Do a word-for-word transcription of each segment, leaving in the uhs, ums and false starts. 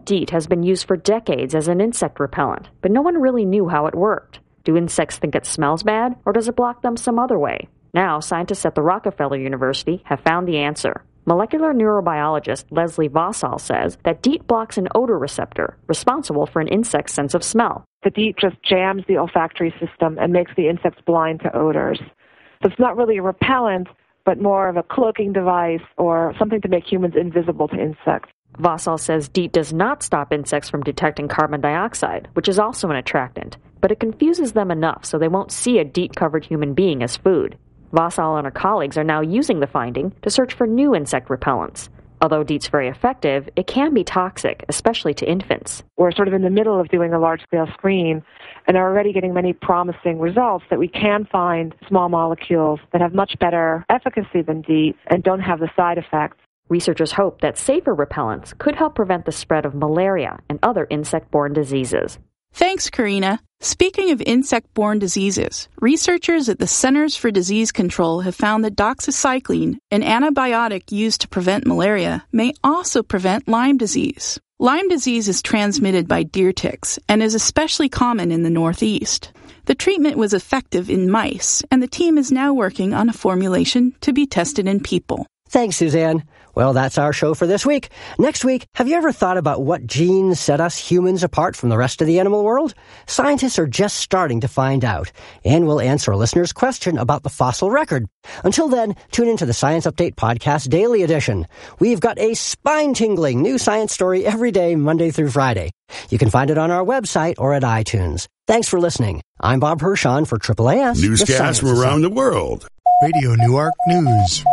DEET has been used for decades as an insect repellent, but no one really knew how it worked. Do insects think it smells bad, or does it block them some other way? Now, scientists at the Rockefeller University have found the answer. Molecular neurobiologist Leslie Vossall says that DEET blocks an odor receptor responsible for an insect's sense of smell. The DEET just jams the olfactory system and makes the insects blind to odors. So it's not really a repellent, but more of a cloaking device or something to make humans invisible to insects. Vossall says DEET does not stop insects from detecting carbon dioxide, which is also an attractant, but it confuses them enough so they won't see a DEET-covered human being as food. Vossall and her colleagues are now using the finding to search for new insect repellents. Although DEET's very effective, it can be toxic, especially to infants. We're sort of in the middle of doing a large-scale screen and are already getting many promising results that we can find small molecules that have much better efficacy than DEET and don't have the side effects. Researchers hope that safer repellents could help prevent the spread of malaria and other insect-borne diseases. Thanks, Karina. Speaking of insect-borne diseases, researchers at the Centers for Disease Control have found that doxycycline, an antibiotic used to prevent malaria, may also prevent Lyme disease. Lyme disease is transmitted by deer ticks and is especially common in the Northeast. The treatment was effective in mice, and the team is now working on a formulation to be tested in people. Thanks, Suzanne. Well, that's our show for this week. Next week, have you ever thought about what genes set us humans apart from the rest of the animal world? Scientists are just starting to find out, and we'll answer a listener's question about the fossil record. Until then, tune into the Science Update Podcast Daily Edition. We've got a spine-tingling new science story every day, Monday through Friday. You can find it on our website or at iTunes. Thanks for listening. I'm Bob Hirschon for Triple A S. Newscasts from around the world. Radio Newark News.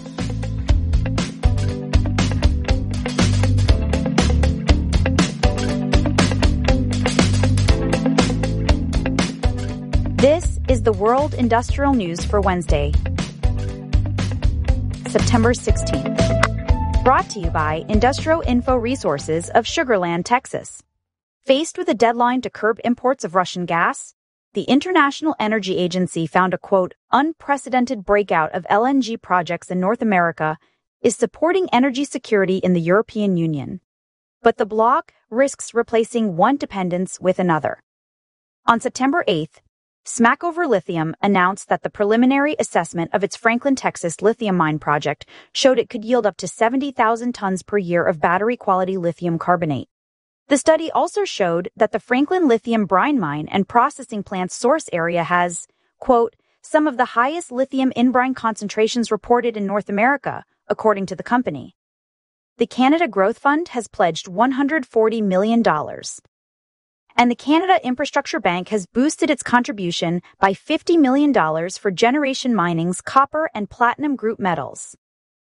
This is the World Industrial News for Wednesday, September sixteenth. Brought to you by Industrial Info Resources of Sugar Land, Texas. Faced with a deadline to curb imports of Russian gas, the International Energy Agency found a, quote, unprecedented breakout of L N G projects in North America is supporting energy security in the European Union. But the bloc risks replacing one dependence with another. On September eighth, Smackover Lithium announced that the preliminary assessment of its Franklin, Texas lithium mine project showed it could yield up to seventy thousand tons per year of battery-quality lithium carbonate. The study also showed that the Franklin lithium brine mine and processing plant's source area has, quote, some of the highest lithium in brine concentrations reported in North America, according to the company. The Canada Growth Fund has pledged one hundred forty million dollars. And the Canada Infrastructure Bank has boosted its contribution by fifty million dollars for Generation Mining's copper and platinum group metals.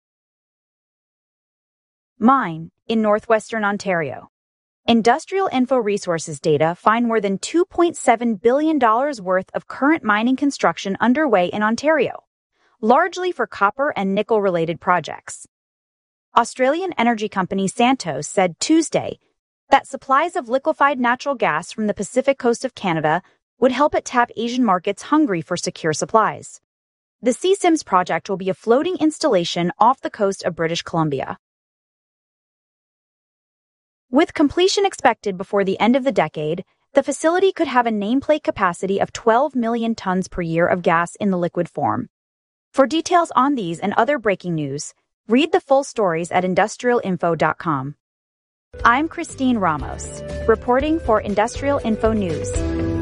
Mine in northwestern Ontario. Industrial Info Resources data find more than two point seven billion dollars worth of current mining construction underway in Ontario, largely for copper and nickel-related projects. Australian energy company Santos said Tuesday that supplies of liquefied natural gas from the Pacific coast of Canada would help it tap Asian markets hungry for secure supplies. The Sea Sims project will be a floating installation off the coast of British Columbia. With completion expected before the end of the decade, the facility could have a nameplate capacity of twelve million tons per year of gas in the liquid form. For details on these and other breaking news, read the full stories at industrial info dot com. I'm Christine Ramos, reporting for Industrial Info News.